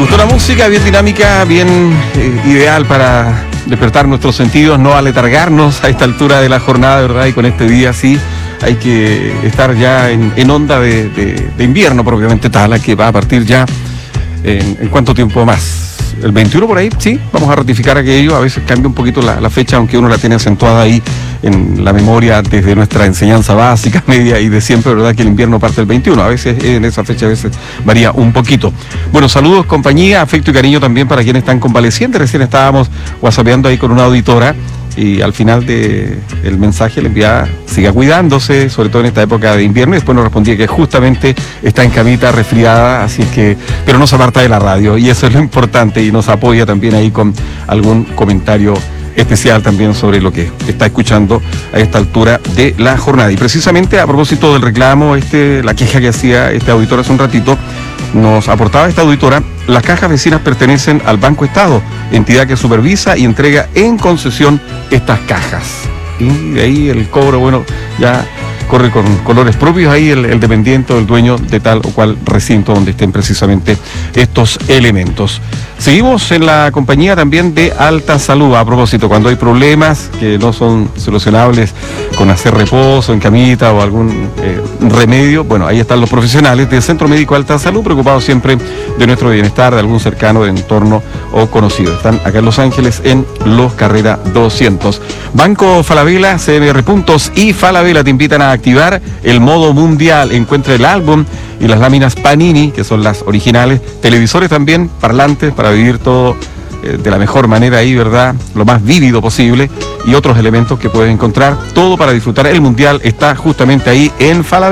Nos gusta la música, bien dinámica, bien ideal para despertar nuestros sentidos, no aletargarnos a esta altura de la jornada, ¿verdad? Y con este día sí hay que estar ya en onda de invierno propiamente tal, que va a partir ya en cuánto tiempo más. El 21 por ahí, sí, vamos a ratificar aquello. A veces cambia un poquito la fecha, aunque uno la tiene acentuada ahí en la memoria desde nuestra enseñanza básica, media y de siempre, ¿verdad? Que el invierno parte el 21. A veces en esa fecha, a veces varía un poquito. Bueno, saludos, compañía, afecto y cariño también para quienes están convalecientes. Recién estábamos whatsappeando ahí con una auditora y al final del mensaje le enviaba, siga cuidándose, sobre todo en esta época de invierno, y después nos respondía que justamente está en camita, resfriada, así es que, pero no se aparta de la radio, y eso es lo importante, y nos apoya también ahí con algún comentario especial también sobre lo que está escuchando a esta altura de la jornada. Y precisamente a propósito del reclamo, la queja que hacía este auditor hace un ratito, nos aportaba esta auditora: las cajas vecinas pertenecen al Banco Estado, entidad que supervisa y entrega en concesión estas cajas. Y de ahí el cobro, bueno, ya corre con colores propios ahí el dependiente o el dueño de tal o cual recinto donde estén precisamente estos elementos. Seguimos en la compañía también de Alta Salud. A propósito, cuando hay problemas que no son solucionables con hacer reposo en camita o algún remedio, bueno, ahí están los profesionales del Centro Médico Alta Salud, preocupados siempre de nuestro bienestar, de algún cercano, de entorno o conocido. Están acá en Los Ángeles, en Los Carrera 200. Banco Falabella, CMR Puntos y Falabella te invitan a activar el modo mundial. Encuentra el álbum y las láminas Panini, que son las originales, televisores también, parlantes, para vivir todo de la mejor manera ahí, ¿verdad? Lo más vívido posible, y otros elementos que puedes encontrar. Todo para disfrutar el mundial está justamente ahí en Falabella.